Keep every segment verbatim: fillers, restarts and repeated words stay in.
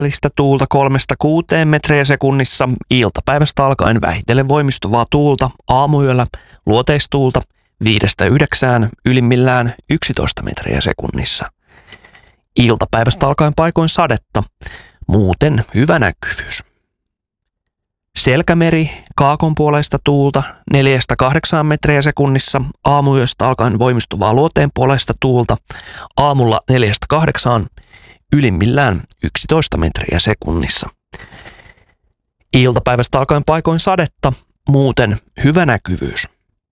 välistä tuulta kolmesta kuuteen metriä sekunnissa, iltapäivästä alkaen vähitellen voimistuvaa tuulta, aamuyöllä luoteistuulta viidestä yhdeksään, ylimmillään yksitoista metriä sekunnissa. Iltapäivästä alkaen paikoin sadetta, muuten hyvä näkyvyys. Selkämeri, kaakonpuoleista tuulta neljästä kahdeksaan metriä sekunnissa, aamuyöstä alkaen voimistuvaa luoteenpuoleista tuulta, aamulla neljästä kahdeksaan, ylimmillään yksitoista metriä sekunnissa. Iltapäivästä alkaen paikoin sadetta, muuten hyvä näkyvyys.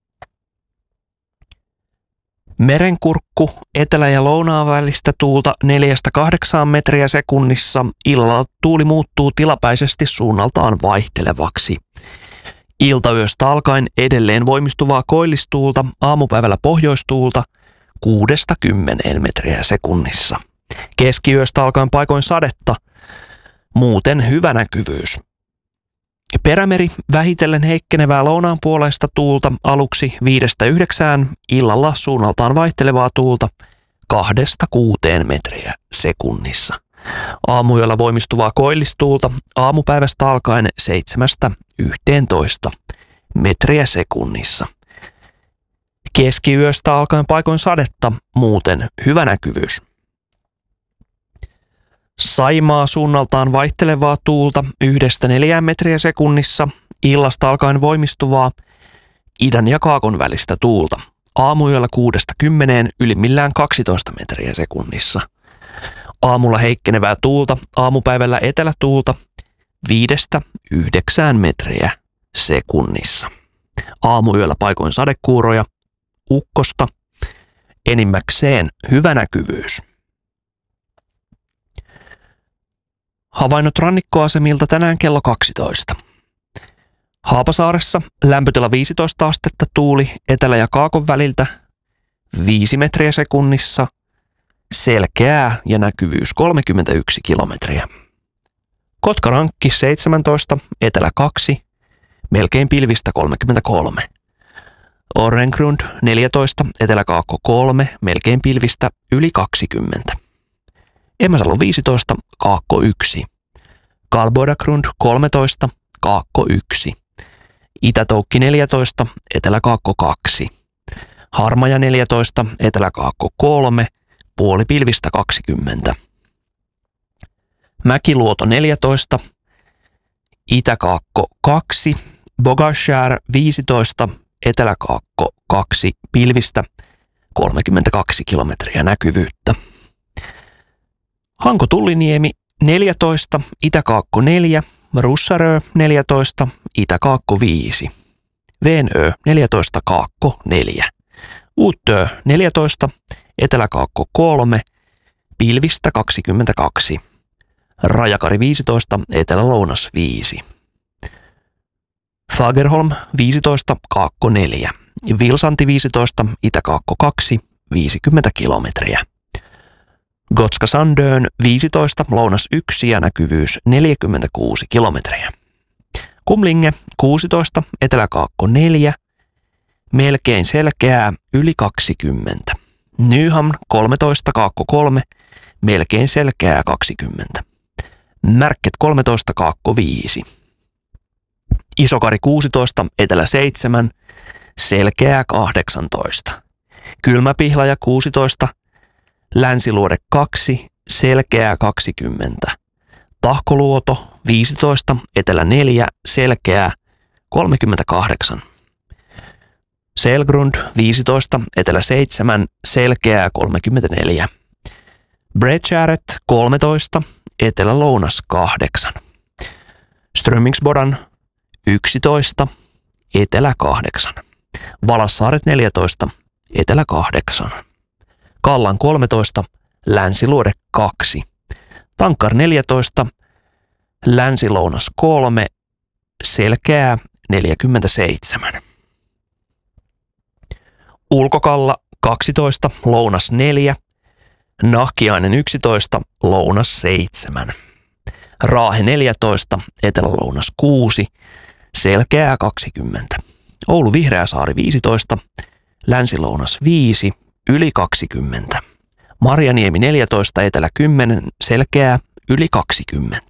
Merenkurkku, etelä- ja lounaan välistä tuulta neljästä kahdeksaan metriä sekunnissa, illalla tuuli muuttuu tilapäisesti suunnaltaan vaihtelevaksi. Iltayöstä alkaen edelleen voimistuvaa koillistuulta, aamupäivällä pohjoistuulta kuudesta kymmeneen metriä sekunnissa. Keskiyöstä alkaen paikoin sadetta, muuten hyvä näkyvyys. Perämeri, vähitellen heikkenevää lounaanpuoleista tuulta aluksi viidestä yhdeksään, illalla suunnaltaan vaihtelevaa tuulta kahdesta kuuteen metriä sekunnissa. Aamuyöllä voimistuvaa koillistuulta, aamupäivästä alkaen seitsemästä yhteentoista metriä sekunnissa. Keskiyöstä alkaen paikoin sadetta, muuten hyvä näkyvyys. Saimaa, suunnaltaan vaihtelevaa tuulta yhdestä neljään metriä sekunnissa, illasta alkaen voimistuvaa idän ja kaakon välistä tuulta. Aamuyöllä kuudesta kymmeneen, ylimmillään kaksitoista metriä sekunnissa. Aamulla heikkenevää tuulta, aamupäivällä etelätuulta viidestä yhdeksään metriä sekunnissa. Aamuyöllä paikoin sadekuuroja, ukkosta, enimmäkseen hyvä näkyvyys. Havainnot rannikkoasemilta tänään kello kaksitoista. Haapasaaressa lämpötila viisitoista astetta, tuuli etelä- ja kaakon väliltä viisi metriä sekunnissa, selkeää ja näkyvyys kolmekymmentäyksi kilometriä. Kotkarankki seitsemäntoista, etelä kaksi, melkein pilvistä kolmekymmentäkolme. Orrengrund neljätoista, etelä-kaakko kolme, melkein pilvistä yli kaksikymmentä. Emäsalo viisitoista, kaakko yksi. Kalbodagrund kolmetoista, kaakko yksi. Itätoukki neljätoista, etelä-kaakko kaksi. Harmaja neljätoista, etelä-kaakko kolme, puoli pilvistä kaksikymmentä. Mäkiluoto neljätoista, itäkaakko kaksi. Bogashär viisitoista, eteläkaakko kaksi, pilvistä kolmekymmentäkaksi kilometriä näkyvyyttä. Hanko-Tulliniemi neljätoista, itäkaakko neljä, Russarö neljätoista, itäkaakko viisi. Venö neljätoista, kaakko neljä. Uuttö neljätoista, eteläkaakko kolme, pilvistä kaksikymmentäkaksi. Rajakari viisitoista, etelä-lounas viisi. Fagerholm viisitoista, kaakko neljä. Vilsanti viisitoista, itäkaakko kaksi, viisikymmentä kilometriä. Gotska Sandön viisitoista, lounas yksi ja näkyvyys neljäkymmentäkuusi kilometriä. Kumlinge kuusitoista, eteläkaakko neljä, melkein selkeää yli kaksikymmentä. Nyhamn kolmetoista, kaakko kolme, melkein selkeää kaksikymmentä. Märket kolmetoista, kaakko viisi. Isokari kuusitoista, etelä seitsemän, selkeää kahdeksantoista. Kylmäpihlaja kuusitoista, Länsiluode kaksi, selkeää kaksikymmentä. Tahkoluoto viisitoista, etelä neljä, selkeää kolmekymmentäkahdeksan. Selgrund viisitoista, etelä seitsemän, selkeää kolmekymmentäneljä. Bredgäret kolmetoista, etelä-lounas kahdeksan. Strömingsbodan yksitoista, etelä kahdeksan. Valassaaret neljätoista, etelä kahdeksan. Kallan kolmetoista, Länsiluode kaksi. Tankkar neljätoista, Länsi-lounas kolme, selkeää neljäkymmentäseitsemän. Ulkokalla kaksitoista, lounas neljä, Nahkiainen yksitoista, lounas seitsemän. Raahe neljätoista, etelä-lounas kuusi, selkeää kaksikymmentä. Oulu Vihreäsaari viisitoista, Länsi-lounas viisi, yli kaksikymmentä. Marjaniemi neljätoista, etelä kymmenen, selkeää yli kaksikymmentä.